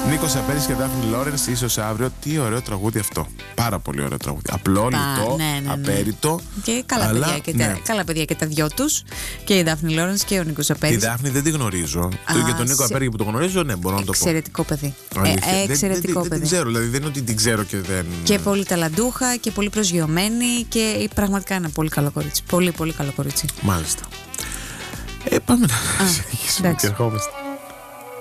Νίκος Απέρης και Δάφνη Λόρενς, ίσως αύριο. Τι ωραίο τραγούδι αυτό. Πάρα πολύ ωραίο τραγούδι. Απλό, λιτό, ναι. απέριτο. Και καλά, αλλά, καλά παιδιά και τα δυο τους. Και η Δάφνη Λόρενς και ο Νίκος Απέρης. Τη Δάφνη δεν τη γνωρίζω. Και τον Νίκο Απέρη που το γνωρίζω, ναι, μπορώ να το πω. Εξαιρετικό παιδί. Εξαιρετικό παιδί. Δεν την ξέρω, δηλαδή δεν είναι ότι την ξέρω και δεν. Και πολύ ταλαντούχα και πολύ προσγειωμένη και πραγματικά ένα πολύ καλό κορίτσι. Πολύ, πολύ καλό κορίτσι. Μάλιστα. Πάμε να συνεχίσουμε και ερχόμαστε.